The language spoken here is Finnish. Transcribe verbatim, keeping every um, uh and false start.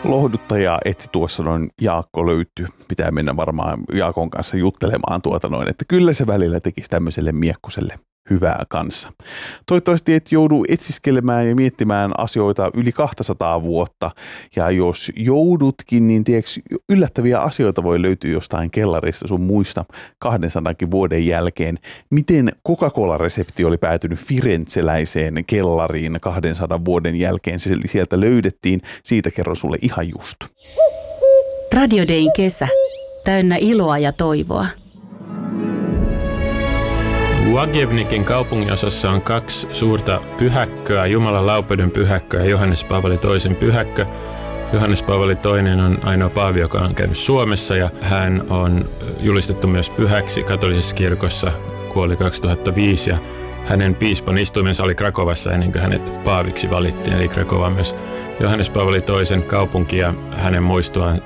lohduttaja etsi tuossa noin, Jaakko löytyy. Pitää mennä varmaan Jaakon kanssa juttelemaan tuota noin, että kyllä se välillä tekisi tämmöiselle miekkuselle hyvää kanssa. Toivottavasti et joudu etsiskelemään ja miettimään asioita yli kaksisataa vuotta. Ja jos joudutkin, niin tiedätkö, yllättäviä asioita voi löytyä jostain kellarista sun muista kahdensadankin vuoden jälkeen. Miten Coca-Cola-resepti oli päätynyt firenzeläiseen kellariin kahdensadan vuoden jälkeen? Se sieltä löydettiin. Siitä kerron sulle ihan just. Radio Dayn kesä. Täynnä iloa ja toivoa. Łagiewniki kaupunginosassa on kaksi suurta pyhäkköä, Jumalan laupeuden pyhäkkö ja Johannes Paavali toisen pyhäkkö. Johannes Paavali toinen on ainoa paavi, joka on käynyt Suomessa ja hän on julistettu myös pyhäksi katolisessa kirkossa, kuoli kaksituhattaviisi ja hänen piispan istuimensa oli Krakovassa ennen kuin hänet paaviksi valittiin, eli Krakova myös Johannes Paavali toisen kaupunki ja hänen muistoaan